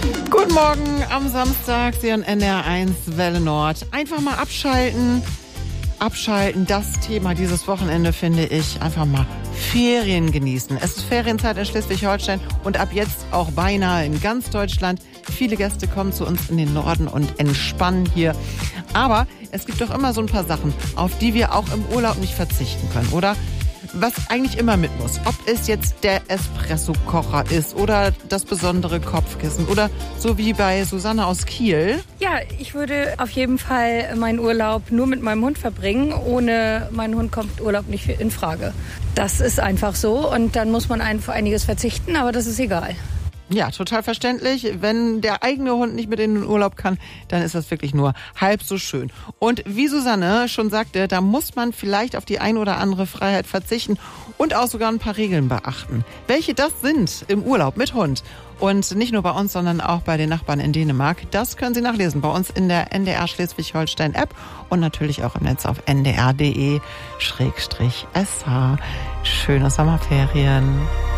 Guten Morgen am Samstag, Sie hören NDR1 Welle Nord. Einfach mal abschalten. Abschalten, das Thema dieses Wochenende finde ich. Einfach mal Ferien genießen. Es ist Ferienzeit in Schleswig-Holstein und ab jetzt auch beinahe in ganz Deutschland. Viele Gäste kommen zu uns in den Norden und entspannen hier. Aber es gibt doch immer so ein paar Sachen, auf die wir auch im Urlaub nicht verzichten können, oder? Was eigentlich immer mit muss. Ob es jetzt der Espresso-Kocher ist oder das besondere Kopfkissen oder so wie bei Susanne aus Kiel. Ja, ich würde auf jeden Fall meinen Urlaub nur mit meinem Hund verbringen. Ohne meinen Hund kommt Urlaub nicht in Frage. Das ist einfach so und dann muss man für einiges verzichten, aber das ist egal. Ja, total verständlich. Wenn der eigene Hund nicht mit in den Urlaub kann, dann ist das wirklich nur halb so schön. Und wie Susanne schon sagte, da muss man vielleicht auf die ein oder andere Freiheit verzichten und auch sogar ein paar Regeln beachten. Welche das sind im Urlaub mit Hund. Und nicht nur bei uns, sondern auch bei den Nachbarn in Dänemark. Das können Sie nachlesen bei uns in der NDR Schleswig-Holstein App und natürlich auch im Netz auf ndr.de/sh. Schöne Sommerferien.